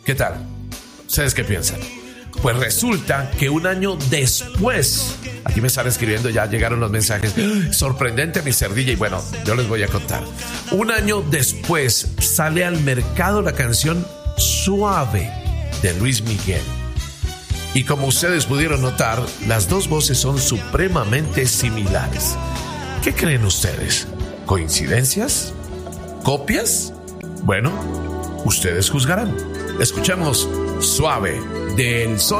¿Qué tal? ¿Ustedes qué piensan? Pues resulta que un año después, aquí me están escribiendo, ya llegaron los mensajes. Sorprendente, Mr. DJ. Bueno, yo les voy a contar. Un año después sale al mercado la canción Suave de Luis Miguel. Y como ustedes pudieron notar, las dos voces son supremamente similares. ¿Qué creen ustedes? ¿Coincidencias? ¿Copias? Bueno, ustedes juzgarán. Escuchemos Suave del Sol.